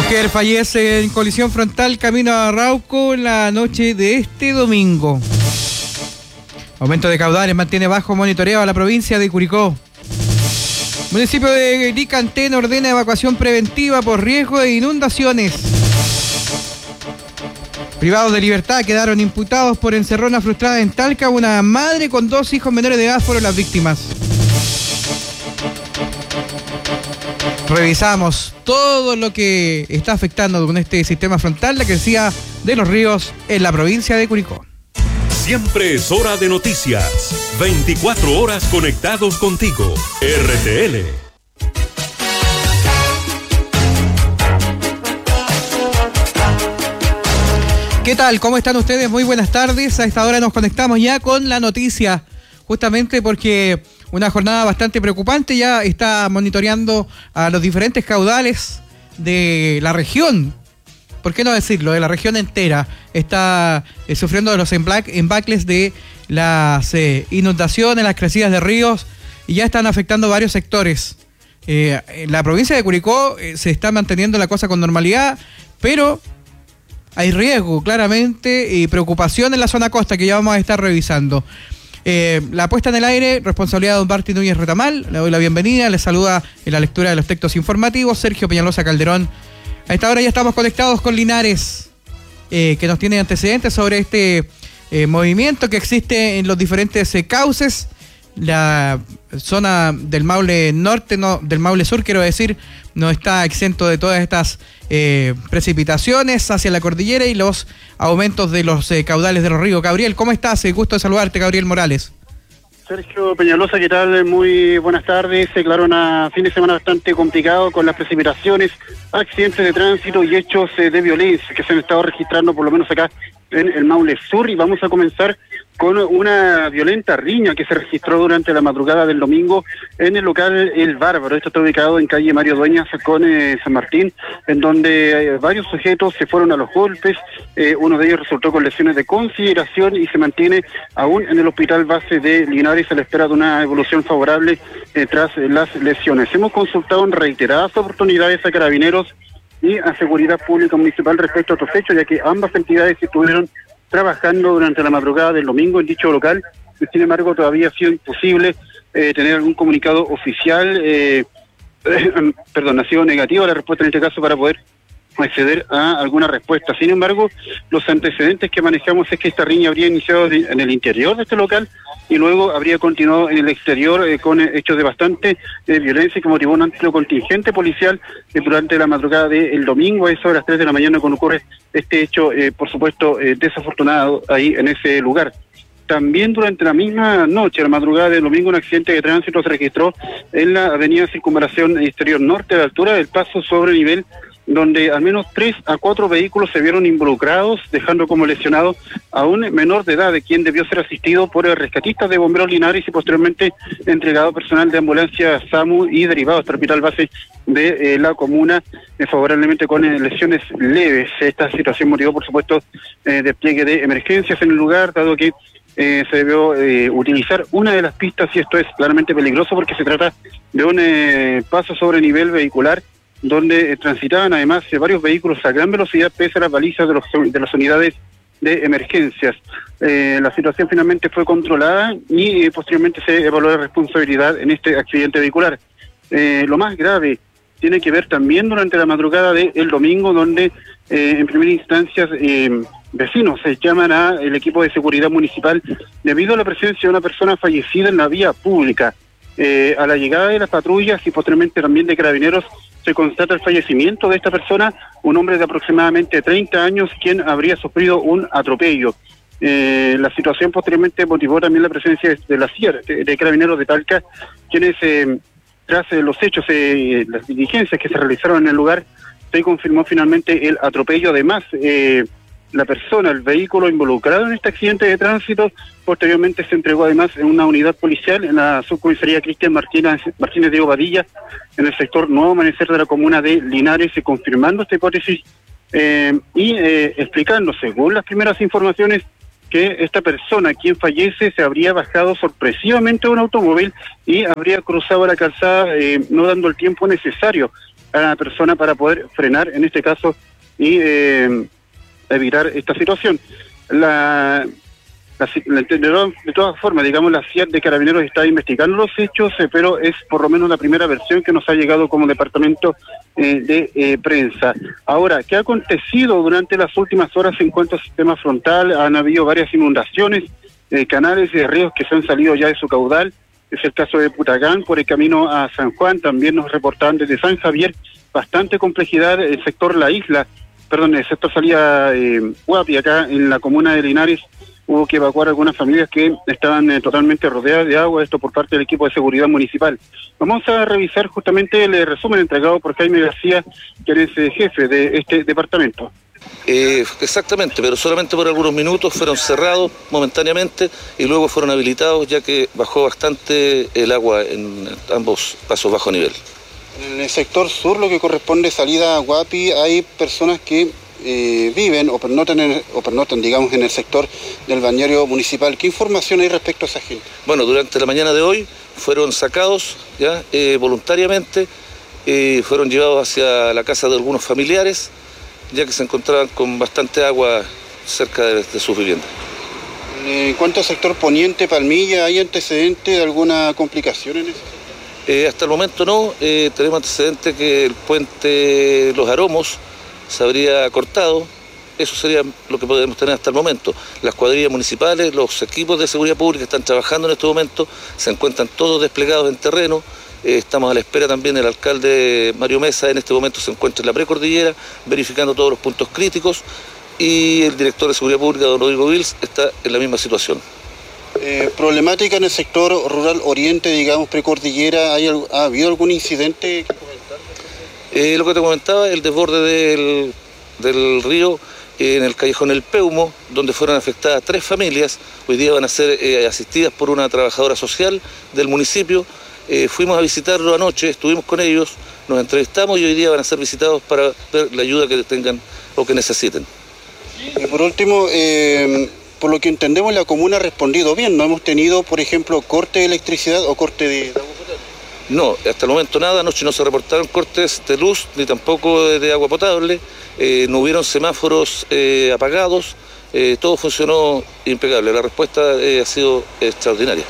Mujer fallece en colisión frontal camino a Arauco en la noche de este domingo. Aumento de caudales mantiene bajo monitoreo a la provincia de Curicó. Municipio de Licantén ordena evacuación preventiva por riesgo de inundaciones. Privados de libertad quedaron imputados por encerrona frustrada en Talca. Una madre con 2 hijos menores de edad fueron las víctimas. Revisamos todo lo que está afectando con este sistema frontal, la crecida de los ríos en la provincia de Curicó. Siempre es hora de noticias. 24 horas conectados contigo. RTL. ¿Qué tal? ¿Cómo están ustedes? Muy buenas tardes. A esta hora nos conectamos ya con la noticia, justamente porque una jornada bastante preocupante ya está monitoreando a los diferentes caudales de la región. ¿Por qué no decirlo? De la región entera. Está sufriendo de los embacles de las inundaciones, las crecidas de ríos, y ya están afectando varios sectores. En la provincia de Curicó se está manteniendo la cosa con normalidad, pero hay riesgo, claramente, y preocupación en la zona costa que ya vamos a estar revisando. La puesta en el aire, responsabilidad de don Martín Núñez Retamal. Le doy la bienvenida, le saluda en la lectura de los textos informativos Sergio Peñalosa Calderón. A esta hora ya estamos conectados con Linares, que nos tiene antecedentes sobre este movimiento que existe en los diferentes cauces. La zona del Maule Norte, no, del Maule Sur, quiero decir, no está exento de todas estas precipitaciones hacia la cordillera y los aumentos de los caudales de los ríos. Gabriel, ¿cómo estás? Gusto de saludarte, Gabriel Morales. Sergio Peñalosa, ¿qué tal? Muy buenas tardes. Claro, un fin de semana bastante complicado con las precipitaciones, accidentes de tránsito y hechos de violencia que se han estado registrando, por lo menos acá en el Maule Sur, y vamos a comenzar con una violenta riña que se registró durante la madrugada del domingo en el local El Bárbaro. Esto está ubicado en calle Mario Dueñas con San Martín, en donde varios sujetos se fueron a los golpes. Uno de ellos resultó con lesiones de consideración y se mantiene aún en el hospital base de Linares a la espera de una evolución favorable tras las lesiones. Hemos consultado en reiteradas oportunidades a Carabineros y a Seguridad Pública Municipal respecto a estos hechos, ya que ambas entidades estuvieron trabajando durante la madrugada del domingo en dicho local. Sin embargo, todavía ha sido imposible tener algún comunicado oficial, ha sido negativa la respuesta en este caso para poder acceder a alguna respuesta. Sin embargo, los antecedentes que manejamos es que esta riña habría iniciado en el interior de este local y luego habría continuado en el exterior con hechos de bastante violencia que motivó un amplio contingente policial durante la madrugada del domingo. A eso de las 3 de la mañana cuando ocurre este hecho, por supuesto, desafortunado ahí en ese lugar. También durante la misma noche, la madrugada del domingo, un accidente de tránsito se registró en la avenida Circunvalación Exterior Norte, a la altura del paso sobre nivel, donde al menos 3 a 4 vehículos se vieron involucrados, dejando como lesionado a un menor de edad, de quien debió ser asistido por rescatistas de Bomberos Linares y posteriormente entregado personal de ambulancia SAMU y derivado hasta el hospital base de la comuna, favorablemente con lesiones leves. Esta situación motivó, por supuesto, despliegue de emergencias en el lugar, dado que se debió utilizar una de las pistas, y esto es claramente peligroso porque se trata de un paso sobre nivel vehicular donde transitaban además varios vehículos a gran velocidad pese a las balizas de las unidades de emergencias. La situación finalmente fue controlada y posteriormente se evaluó la responsabilidad en este accidente vehicular. Lo más grave tiene que ver también durante la madrugada del domingo, donde en primera instancia vecinos llaman al equipo de seguridad municipal debido a la presencia de una persona fallecida en la vía pública. A la llegada de las patrullas y posteriormente también de Carabineros se constata el fallecimiento de esta persona, un hombre de aproximadamente 30 años, quien habría sufrido un atropello. La situación posteriormente motivó también la presencia de la CIA, de Carabineros de Talca, quienes tras los hechos, las diligencias que se realizaron en el lugar, se confirmó finalmente el atropello. Además, la persona, el vehículo involucrado en este accidente de tránsito, posteriormente se entregó además en una unidad policial en la subcomisaría Cristian Martínez Diego Padilla, en el sector Nuevo Amanecer de la comuna de Linares, confirmando esta hipótesis y explicando, según las primeras informaciones, que esta persona, quien fallece, se habría bajado sorpresivamente de un automóvil y habría cruzado la calzada no dando el tiempo necesario a la persona para poder frenar en este caso y evitar esta situación. De todas formas, digamos, la CIAT de Carabineros está investigando los hechos, pero es por lo menos la primera versión que nos ha llegado como departamento de prensa. Ahora, ¿qué ha acontecido durante las últimas horas en cuanto al sistema frontal? Han habido varias inundaciones, canales y ríos que se han salido ya de su caudal. Es el caso de Putacán, por el camino a San Juan. También nos reportaban desde San Javier bastante complejidad el sector el sector salida Huapi, acá en la comuna de Linares. Hubo que evacuar algunas familias que estaban totalmente rodeadas de agua, esto por parte del equipo de seguridad municipal. Vamos a revisar justamente el resumen entregado por Jaime García, quien es jefe de este departamento. Exactamente, pero solamente por algunos minutos fueron cerrados momentáneamente y luego fueron habilitados, ya que bajó bastante el agua en ambos pasos bajo nivel. En el sector sur, lo que corresponde salida a Huapi, hay personas que viven o pernoctan, digamos, en el sector del balneario municipal. ¿Qué información hay respecto a esa gente? Bueno, durante la mañana de hoy fueron sacados ya voluntariamente, fueron llevados hacia la casa de algunos familiares, ya que se encontraban con bastante agua cerca de sus viviendas. En cuanto al sector poniente, Palmilla, ¿hay antecedentes de alguna complicación en eso? Hasta el momento no, tenemos antecedentes que el puente Los Aromos se habría cortado. Eso sería lo que podemos tener hasta el momento. Las cuadrillas municipales, los equipos de seguridad pública están trabajando en este momento, se encuentran todos desplegados en terreno. Estamos a la espera también del alcalde Mario Mesa, en este momento se encuentra en la precordillera, verificando todos los puntos críticos, y el director de seguridad pública, don Rodrigo Vils, está en la misma situación. Problemática en el sector rural oriente, digamos, precordillera, ¿ha habido algún incidente que comentar? Lo que te comentaba, el desborde del río en el callejón El Peumo, donde fueron afectadas 3 familias, hoy día van a ser asistidas por una trabajadora social del municipio. Fuimos a visitarlo anoche, estuvimos con ellos, nos entrevistamos y hoy día van a ser visitados para ver la ayuda que tengan o que necesiten. Y por último, por lo que entendemos, la comuna ha respondido bien. ¿No hemos tenido, por ejemplo, corte de electricidad o corte de agua potable? No, hasta el momento nada. Anoche no se reportaron cortes de luz ni tampoco de agua potable. No hubieron semáforos apagados. Todo funcionó impecable. La respuesta ha sido extraordinaria.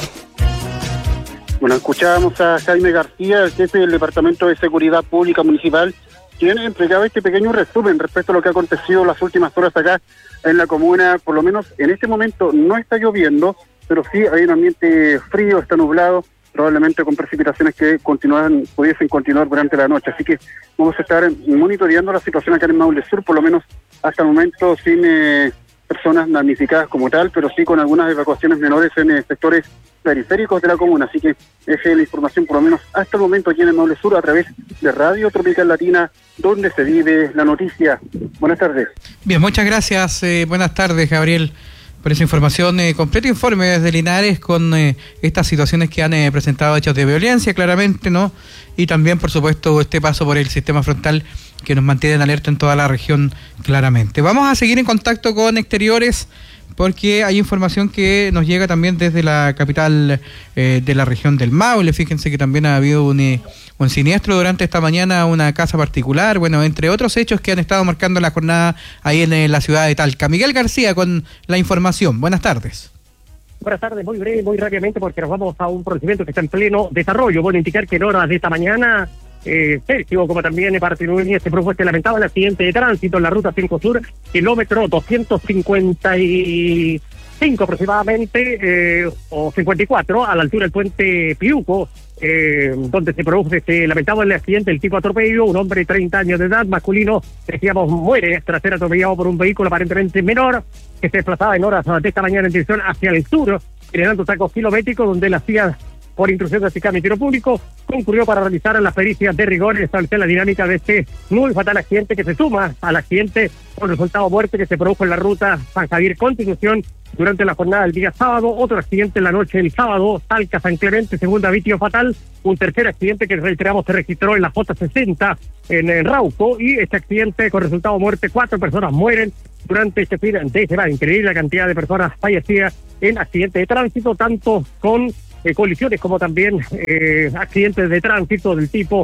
Bueno, escuchábamos a Jaime García, el jefe del Departamento de Seguridad Pública Municipal, quien entregaba este pequeño resumen respecto a lo que ha acontecido las últimas horas acá en la comuna. Por lo menos en este momento no está lloviendo, pero sí hay un ambiente frío, está nublado, probablemente con precipitaciones que pudiesen continuar durante la noche. Así que vamos a estar monitoreando la situación acá en Maule Sur, por lo menos hasta el momento sin personas damnificadas como tal, pero sí con algunas evacuaciones menores en sectores periféricos de la comuna. Así que esa es la información, por lo menos hasta el momento, aquí en el Maule Sur, a través de Radio Tropical Latina, donde se vive la noticia. Buenas tardes. Bien, muchas gracias. Buenas tardes, Gabriel, por esa información. Completo informe desde Linares con estas situaciones que han presentado hechos de violencia, claramente, ¿no? Y también, por supuesto, este paso por el sistema frontal que nos mantiene en alerta en toda la región, claramente. Vamos a seguir en contacto con Exteriores, porque hay información que nos llega también desde la capital de la región del Maule. Fíjense que también ha habido un siniestro durante esta mañana, una casa particular, bueno, entre otros hechos que han estado marcando la jornada ahí en la ciudad de Talca. Miguel García con la información. Buenas tardes. Buenas tardes, muy breve, muy rápidamente, porque nos vamos a un procedimiento que está en pleno desarrollo. Bueno, indicar que en horas de esta mañana, Sergio, como también parte de se produjo este lamentable accidente de tránsito en la ruta 5 Sur, kilómetro 255 aproximadamente, o 54, a la altura del puente Piuco, donde se produjo este lamentable accidente, el tipo atropello. Un hombre de 30 años de edad, masculino, decíamos, muere tras ser atropellado por un vehículo aparentemente menor, que se desplazaba en horas de esta mañana en dirección hacia el sur, generando tacos kilométricos, donde la CIA, por intrusión del fiscal Ministerio Público, concurrió para realizar las pericias de rigor y establecer la dinámica de este muy fatal accidente, que se suma al accidente con resultado muerte que se produjo en la ruta San Javier-Constitución durante la jornada del día sábado. Otro accidente en la noche del sábado, Talca-San Clemente, segunda víctima fatal. Un tercer accidente que, reiteramos, se registró en la J60 en Rauco, y este accidente con resultado muerte, 4 personas mueren durante este fin de semana. Increíble la cantidad de personas fallecidas en accidentes de tránsito, tanto con colisiones como también accidentes de tránsito del tipo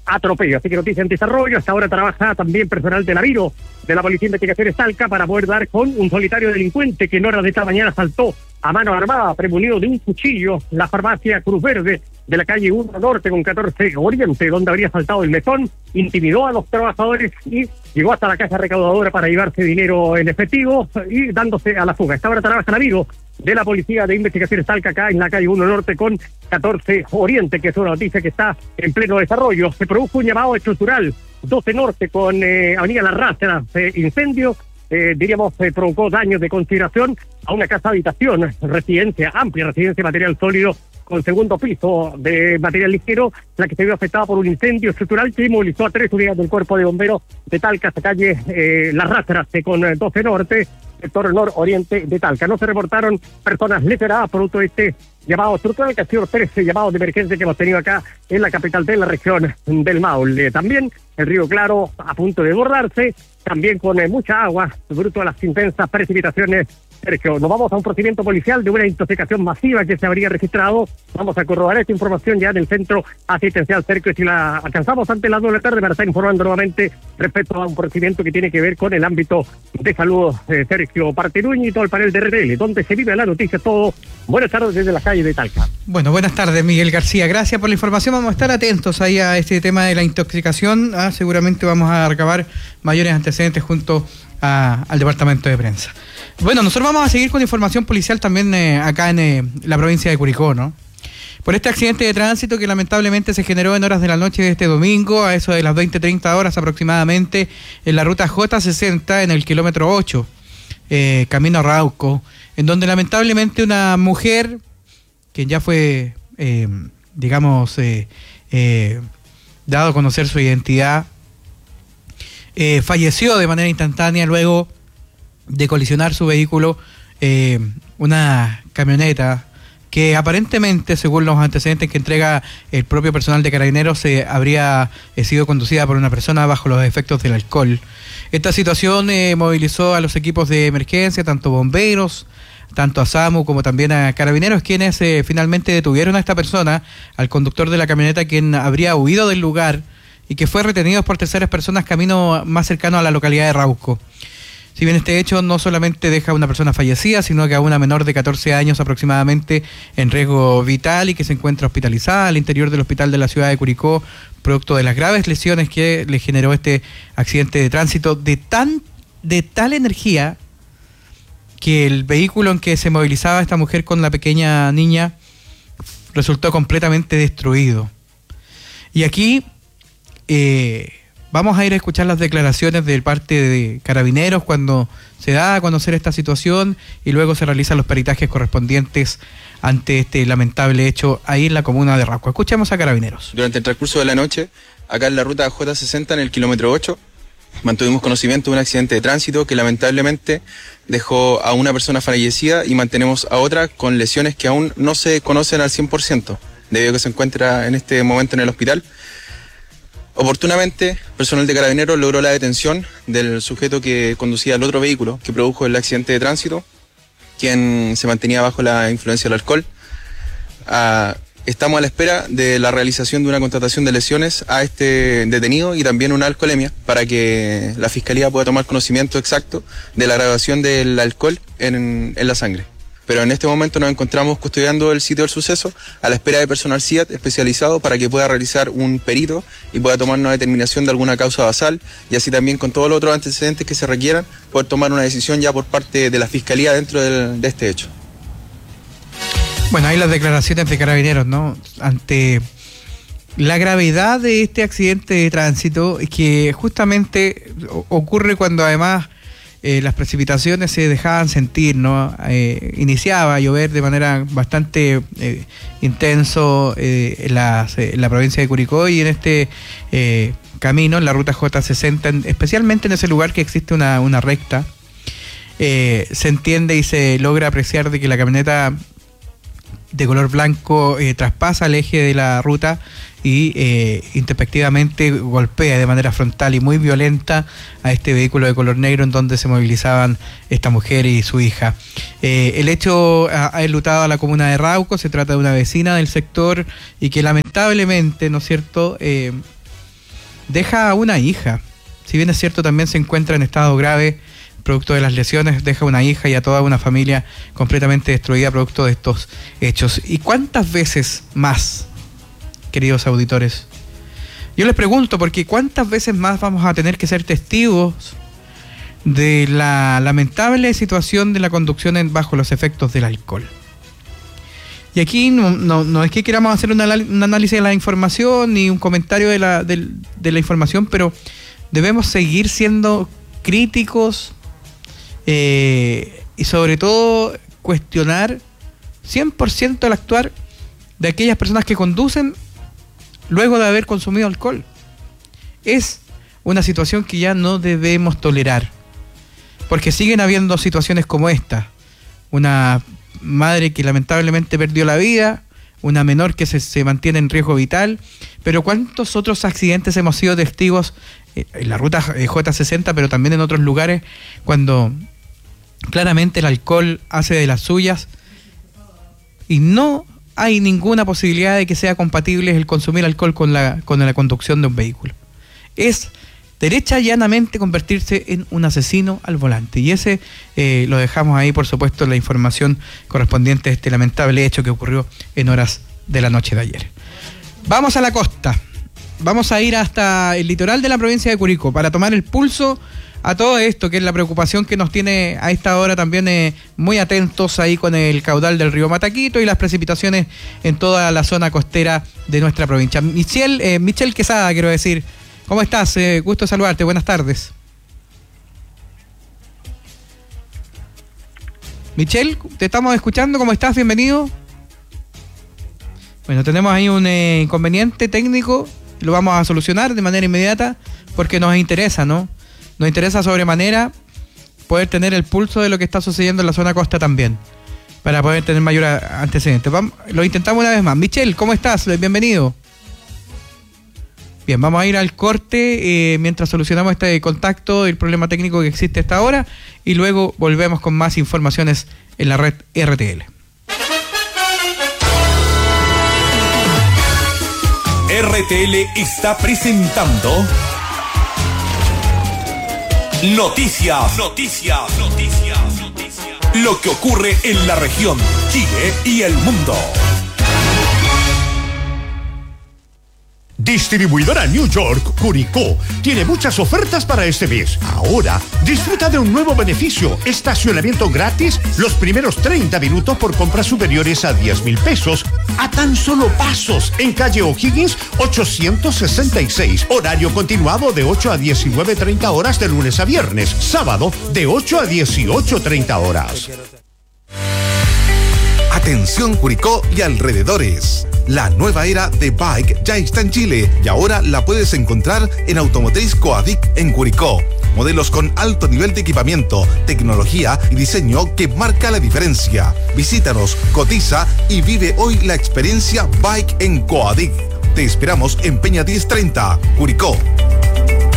atropello. Así que noticia en desarrollo. Hasta ahora trabaja también personal de Navío, de la Policía de Investigaciones Talca, para poder dar con un solitario delincuente que en horas de esta mañana asaltó a mano armada, prevenido de un cuchillo, la farmacia Cruz Verde de la calle 1 Norte con 14 Oriente, donde habría saltado el mesón, intimidó a los trabajadores y llegó hasta la caja recaudadora para llevarse dinero en efectivo y dándose a la fuga. Esta hora trabaja Navío de la Policía de Investigaciones Talca, acá en la calle 1 Norte con 14 Oriente, que es una noticia que está en pleno desarrollo. Se produjo un llamado estructural 12 Norte con Avenida La Rastra, incendio, provocó daños de consideración a una casa habitación, residencia, amplia residencia de material sólido con segundo piso de material ligero, la que se vio afectada por un incendio estructural que movilizó a 3 unidades del Cuerpo de Bomberos de Talca hasta calle Las Rastras con 12 Norte, sector nororiente de Talca. No se reportaron personas lesionadas producto de este llamado estructural, que ha sido 13 llamados de emergencia que hemos tenido acá en la capital de la región del Maule. También el río Claro a punto de borrarse, también con mucha agua, fruto de las intensas precipitaciones. Sergio, nos vamos a un procedimiento policial de una intoxicación masiva que se habría registrado. Vamos a corroborar esta información ya del centro asistencial, Sergio, si la alcanzamos antes de las 2 de la tarde para estar informando nuevamente respecto a un procedimiento que tiene que ver con el ámbito de salud. Sergio Parteruñi y todo el panel de RTL, donde se vive la noticia todo. Buenas tardes desde la calle de Talca. Bueno, buenas tardes, Miguel García. Gracias por la información. Vamos a estar atentos ahí a este tema de la intoxicación. Seguramente vamos a recabar mayores antecedentes junto al departamento de prensa. Bueno, nosotros vamos a seguir con información policial también acá en la provincia de Curicó, ¿no? Por este accidente de tránsito que lamentablemente se generó en horas de la noche de este domingo, a eso de las 20:30 horas aproximadamente, en la ruta J60 en el kilómetro 8, camino a Rauco, en donde lamentablemente una mujer, quien ya fue, dado a conocer su identidad, falleció de manera instantánea luego de colisionar su vehículo, una camioneta que aparentemente, según los antecedentes que entrega el propio personal de Carabineros, habría sido conducida por una persona bajo los efectos del alcohol. Esta situación movilizó a los equipos de emergencia, tanto bomberos, tanto a SAMU como también a Carabineros, quienes finalmente detuvieron a esta persona, al conductor de la camioneta, quien habría huido del lugar y que fue retenido por terceras personas camino más cercano a la localidad de Rauco. Si bien este hecho no solamente deja a una persona fallecida, sino que a una menor de 14 años aproximadamente en riesgo vital y que se encuentra hospitalizada al interior del hospital de la ciudad de Curicó, producto de las graves lesiones que le generó este accidente de tránsito de tal energía que el vehículo en que se movilizaba esta mujer con la pequeña niña resultó completamente destruido. Y aquí vamos a ir a escuchar las declaraciones de parte de Carabineros cuando se da a conocer esta situación y luego se realizan los peritajes correspondientes ante este lamentable hecho ahí en la comuna de Rauco. Escuchemos a Carabineros. Durante el transcurso de la noche, acá en la ruta J60 en el kilómetro 8, mantuvimos conocimiento de un accidente de tránsito que lamentablemente dejó a una persona fallecida y mantenemos a otra con lesiones que aún no se conocen al 100%, debido a que se encuentra en este momento en el hospital. Oportunamente, personal de Carabineros logró la detención del sujeto que conducía el otro vehículo que produjo el accidente de tránsito, quien se mantenía bajo la influencia del alcohol. Estamos a la espera de la realización de una constatación de lesiones a este detenido y también una alcoholemia para que la Fiscalía pueda tomar conocimiento exacto de la graduación del alcohol en la sangre. Pero en este momento nos encontramos custodiando el sitio del suceso a la espera de personal CIAT especializado para que pueda realizar un perito y pueda tomar una determinación de alguna causa basal y así también con todos los otros antecedentes que se requieran poder tomar una decisión ya por parte de la Fiscalía dentro de este hecho. Bueno, hay las declaraciones de Carabineros, ¿no? Ante la gravedad de este accidente de tránsito que justamente ocurre cuando además las precipitaciones se dejaban sentir, ¿no? Iniciaba a llover de manera bastante intenso en la provincia de Curicó y en este camino, en la ruta J60, especialmente en ese lugar que existe una recta, se entiende y se logra apreciar de que la camioneta de color blanco traspasa el eje de la ruta y intempestivamente golpea de manera frontal y muy violenta a este vehículo de color negro en donde se movilizaban esta mujer y su hija. El hecho ha enlutado a la comuna de Rauco. Se trata de una vecina del sector y que lamentablemente, ¿no es cierto?, deja una hija. Si bien es cierto, también se encuentra en estado grave producto de las lesiones, deja una hija y a toda una familia completamente destruida producto de estos hechos. ¿Y cuántas veces más, queridos auditores? Yo les pregunto, porque ¿cuántas veces más vamos a tener que ser testigos de la lamentable situación de la conducción bajo los efectos del alcohol? Y aquí no es que queramos hacer un análisis de la información ni un comentario de la información, pero debemos seguir siendo críticos y sobre todo cuestionar 100% el actuar de aquellas personas que conducen luego de haber consumido alcohol. Es una situación que ya no debemos tolerar, porque siguen habiendo situaciones como esta. Una madre que lamentablemente perdió la vida, una menor que se mantiene en riesgo vital, pero ¿cuántos otros accidentes hemos sido testigos en la ruta J60, pero también en otros lugares, cuando claramente el alcohol hace de las suyas y no hay ninguna posibilidad de que sea compatible el consumir alcohol con la conducción de un vehículo? Es derecha y llanamente convertirse en un asesino al volante. Y ese lo dejamos ahí, por supuesto, la información correspondiente a este lamentable hecho que ocurrió en horas de la noche de ayer. Vamos a la costa. Vamos a ir hasta el litoral de la provincia de Curicó para tomar el pulso a todo esto, que es la preocupación que nos tiene a esta hora también muy atentos ahí con el caudal del río Mataquito y las precipitaciones en toda la zona costera de nuestra provincia. Michelle Quesada, quiero decir. ¿Cómo estás? Gusto saludarte. Buenas tardes. Michelle, te estamos escuchando. ¿Cómo estás? Bienvenido. Bueno, tenemos ahí un inconveniente técnico. Lo vamos a solucionar de manera inmediata porque nos interesa, ¿no? Nos interesa sobremanera poder tener el pulso de lo que está sucediendo en la zona costa también, para poder tener mayor antecedente. Lo intentamos una vez más. Michelle, ¿cómo estás? Bienvenido. Bien, vamos a ir al corte mientras solucionamos este contacto, el problema técnico que existe hasta ahora, y luego volvemos con más informaciones en la red RTL. RTL está presentando Noticias. Lo que ocurre en la región, Chile y el mundo. Distribuidora New York Curicó tiene muchas ofertas para este mes. Ahora, disfruta de un nuevo beneficio: estacionamiento gratis los primeros 30 minutos por compras superiores a 10,000 pesos a tan solo pasos en calle O'Higgins 866. Horario continuado de 8 a 19:30 horas de lunes a viernes. Sábado de 8 a 18:30 horas. Atención Curicó y alrededores. La nueva era de Bike ya está en Chile y ahora la puedes encontrar en Automotriz Coadic en Curicó. Modelos con alto nivel de equipamiento, tecnología y diseño que marca la diferencia. Visítanos, cotiza y vive hoy la experiencia Bike en Coadic. Te esperamos en Peña 1030, Curicó.